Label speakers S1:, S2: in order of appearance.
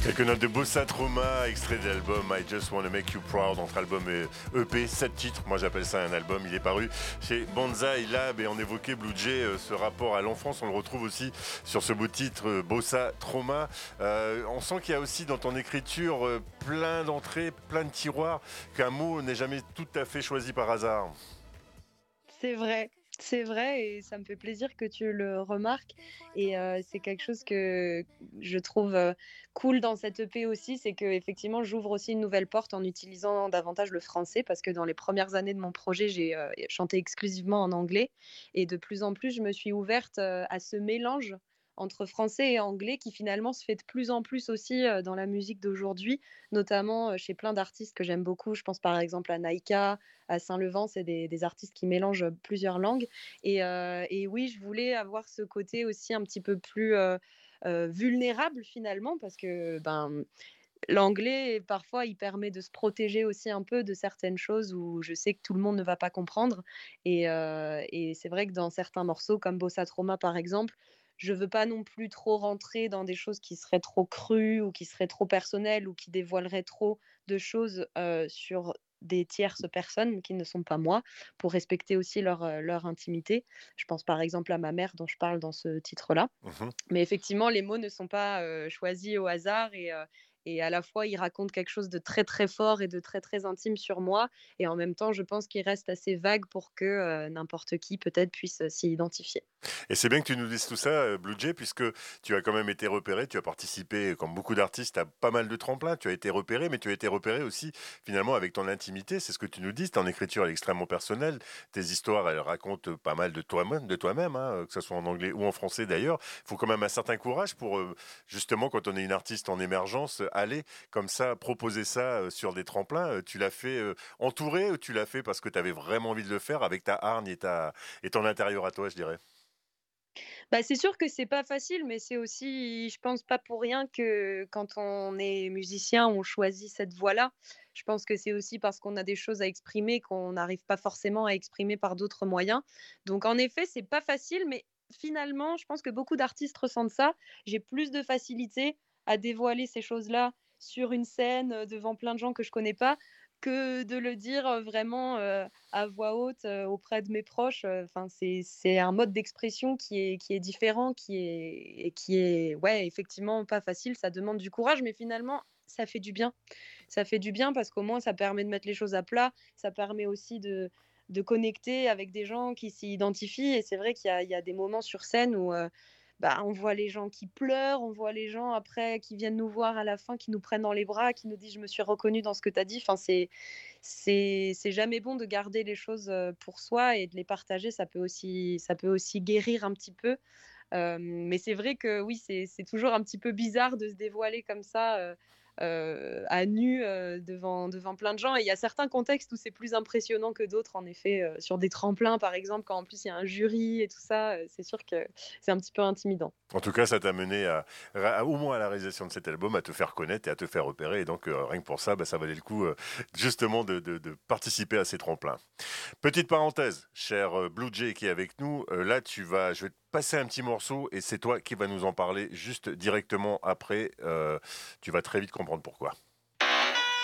S1: Quelques notes de Bossa Trauma, extrait de l'album I Just Wanna Make You Proud, entre album et EP, 7 titres, moi j'appelle ça un album, il est paru chez Banzai Lab et on évoquait Blue Jay, ce rapport à l'enfance, on le retrouve aussi sur ce beau titre Bossa Trauma. On sent qu'il y a aussi dans ton écriture plein d'entrées, plein de tiroirs, qu'un mot n'est jamais tout à fait choisi par hasard.
S2: C'est vrai et ça me fait plaisir que tu le remarques et c'est quelque chose que je trouve, cool dans cette EP aussi, c'est qu'effectivement j'ouvre aussi une nouvelle porte en utilisant davantage le français parce que dans les premières années de mon projet, j'ai, chanté exclusivement en anglais et de plus en plus, je me suis ouverte, à ce mélange entre français et anglais qui finalement se fait de plus en plus aussi, dans la musique d'aujourd'hui, notamment, chez plein d'artistes que j'aime beaucoup. Je pense par exemple à Naïka, à Saint-Levant, c'est des artistes qui mélangent plusieurs langues. Et oui, je voulais avoir ce côté aussi un petit peu plus vulnérable finalement, parce que ben, l'anglais, parfois, il permet de se protéger aussi un peu de certaines choses où je sais que tout le monde ne va pas comprendre. Et c'est vrai que dans certains morceaux, comme Bossa Trauma par exemple, je veux pas non plus trop rentrer dans des choses qui seraient trop crues ou qui seraient trop personnelles ou qui dévoileraient trop de choses sur des tierces personnes qui ne sont pas moi, pour respecter aussi leur intimité. Je pense par exemple à ma mère dont je parle dans ce titre-là.
S1: Mhm.
S2: Mais effectivement, les mots ne sont pas, choisis au hasard et à la fois, ils racontent quelque chose de très, très fort et de très, très intime sur moi et en même temps, je pense qu'ils restent assez vagues pour que, n'importe qui peut-être puisse, s'y identifier.
S1: Et c'est bien que tu nous dises tout ça, Blue Jay, puisque tu as quand même été repéré, tu as participé, comme beaucoup d'artistes, à pas mal de tremplins, tu as été repéré, mais tu as été repéré aussi, finalement, avec ton intimité, c'est ce que tu nous dis, ton écriture est extrêmement personnelle, tes histoires, elles racontent pas mal de toi-même, hein, que ce soit en anglais ou en français d'ailleurs. Il faut quand même un certain courage pour, justement, quand on est une artiste en émergence, aller comme ça, proposer ça sur des tremplins. Tu l'as fait entouré ou tu l'as fait parce que tu avais vraiment envie de le faire avec ta hargne et ton intérieur à toi, je dirais.
S2: Bah, c'est sûr que c'est pas facile, mais c'est aussi, je pense, pas pour rien que quand on est musicien, on choisit cette voie-là. Je pense que c'est aussi parce qu'on a des choses à exprimer qu'on n'arrive pas forcément à exprimer par d'autres moyens. Donc en effet, c'est pas facile, mais finalement, je pense que beaucoup d'artistes ressentent ça. J'ai plus de facilité à dévoiler ces choses-là sur une scène, devant plein de gens que je connais pas, que de le dire, vraiment, à voix haute, auprès de mes proches. Enfin, c'est un mode d'expression qui est différent, qui est, ouais, effectivement pas facile. Ça demande du courage, mais finalement, ça fait du bien. Ça fait du bien parce qu'au moins, ça permet de mettre les choses à plat. Ça permet aussi de connecter avec des gens qui s'y identifient et c'est vrai qu'il y a des moments sur scène où, bah, on voit les gens qui pleurent, on voit les gens après qui viennent nous voir à la fin, qui nous prennent dans les bras, qui nous disent: «Je me suis reconnu dans ce que tu as dit». Enfin, c'est jamais bon de garder les choses, pour soi et de les partager. Ça peut aussi guérir un petit peu. Mais c'est vrai que oui, c'est toujours un petit peu bizarre de se dévoiler comme ça, à nu, devant plein de gens et il y a certains contextes où c'est plus impressionnant que d'autres en effet, sur des tremplins par exemple, quand en plus il y a un jury et tout ça, c'est sûr que c'est un petit peu intimidant.
S1: En tout cas, ça t'a mené au moins à la réalisation de cet album, à te faire connaître et à te faire repérer. Et donc, rien que pour ça, bah, ça valait le coup, justement, de participer à ces tremplins. Petite parenthèse, cher Blue Jay qui est avec nous. Là, je vais te passer un petit morceau et c'est toi qui vas nous en parler juste directement après. Tu vas très vite comprendre pourquoi.